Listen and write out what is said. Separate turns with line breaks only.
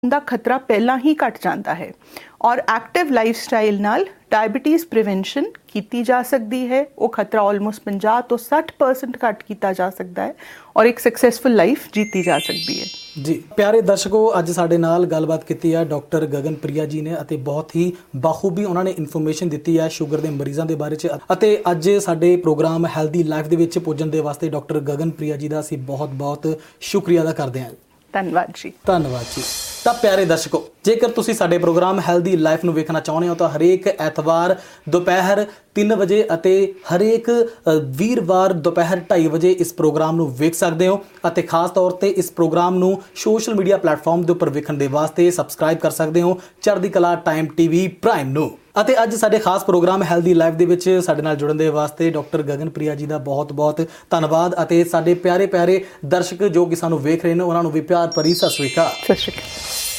ਦਾ ਖਤਰਾ ਪਹਿਲਾਂ ਹੀ ਘਟ ਜਾਂਦਾ ਹੈ ਔਰ ਐਕਟਿਵ ਲਾਈਫਸਟਾਈਲ ਨਾਲ ਡਾਇਬੀਟੀਜ਼ ਪ੍ਰੀਵੈਂਸ਼ਨ ਕੀਤੀ ਜਾ ਸਕਦੀ ਹੈ। ਉਹ ਖਤਰਾ ਆਲਮੋਸਟ 50 ਤੋਂ 60% ਘੱਟ ਕੀਤਾ ਜਾ ਸਕਦਾ ਹੈ ਔਰ ਇੱਕ ਸਕਸੈਸਫੁਲ ਲਾਈਫ ਜੀਤੀ ਜਾ ਸਕਦੀ ਹੈ।
ਜੀ ਪਿਆਰੇ ਦਰਸ਼ਕੋ, ਅੱਜ ਸਾਡੇ ਨਾਲ ਗੱਲਬਾਤ ਕੀਤੀ ਹੈ ਡਾਕਟਰ ਗਗਨਪ੍ਰਿਆ ਜੀ ਨੇ ਅਤੇ ਬਹੁਤ ਹੀ ਬਾਖੂਬੀ ਉਹਨਾਂ ਨੇ ਇਨਫੋਰਮੇਸ਼ਨ ਦਿੱਤੀ ਹੈ ਸ਼ੂਗਰ ਦੇ ਮਰੀਜ਼ਾਂ ਦੇ ਬਾਰੇ 'ਚ। ਅਤੇ ਅੱਜ ਸਾਡੇ ਪ੍ਰੋਗਰਾਮ ਹੈਲਦੀ ਲਾਈਫ ਦੇ ਵਿੱਚ ਪੁੱਜਣ ਦੇ ਵਾਸਤੇ ਡਾਕਟਰ ਗਗਨਪ੍ਰਿਆ ਜੀ ਦਾ ਅਸੀਂ ਬਹੁਤ ਸ਼ੁਕਰੀਆ ਅਦਾ ਕਰਦੇ ਹਾਂ।
ਧੰਨਵਾਦ ਜੀ।
ਧੰਨਵਾਦ ਜੀ। ਤਾਂ ਪਿਆਰੇ ਦਰਸ਼ਕੋ, ਜੇਕਰ ਤੁਸੀਂ ਸਾਡੇ ਪ੍ਰੋਗਰਾਮ ਹੈਲਦੀ ਲਾਈਫ ਨੂੰ ਵੇਖਣਾ ਚਾਹੁੰਦੇ ਹੋ ਤਾਂ ਹਰੇਕ ਐਤਵਾਰ ਦੁਪਹਿਰ 3 ਵਜੇ ਅਤੇ ਹਰੇਕ ਵੀਰਵਾਰ ਦੁਪਹਿਰ 2:30 ਵਜੇ ਇਸ ਪ੍ਰੋਗਰਾਮ ਨੂੰ ਵੇਖ ਸਕਦੇ ਹੋ। ਅਤੇ ਖਾਸ ਤੌਰ ਤੇ ਇਸ ਪ੍ਰੋਗਰਾਮ ਨੂੰ ਸੋਸ਼ਲ ਮੀਡੀਆ ਪਲੇਟਫਾਰਮ ਦੇ ਉੱਪਰ ਵੇਖਣ ਦੇ ਵਾਸਤੇ ਸਬਸਕ੍ਰਾਈਬ ਕਰ ਸਕਦੇ ਹੋ ਚੜ੍ਹਦੀ ਕਲਾ ਟਾਈਮ TV ਪ੍ਰਾਈਮ ਨੂੰ। ਅਤੇ ਅੱਜ ਸਾਡੇ ਖਾਸ ਪ੍ਰੋਗਰਾਮ ਹੈਲਦੀ ਲਾਈਫ ਦੇ ਵਿੱਚ ਸਾਡੇ ਨਾਲ ਜੁੜਨ ਦੇ ਵਾਸਤੇ ਡਾਕਟਰ ਗਗਨਪ੍ਰਿਆ ਜੀ ਦਾ ਬਹੁਤ ਧੰਨਵਾਦ। ਅਤੇ ਸਾਡੇ ਪਿਆਰੇ ਦਰਸ਼ਕ ਜੋ ਕਿ ਸਾਨੂੰ ਵੇਖ ਰਹੇ ਨੇ ਉਹਨਾਂ ਨੂੰ ਵੀ ਪਿਆਰ ਭਰੀ ਸਤਿ ਸ਼੍ਰੀ ਅਕਾਲ।
ਸਤਿ ਸ਼੍ਰੀ ਅਕਾਲ।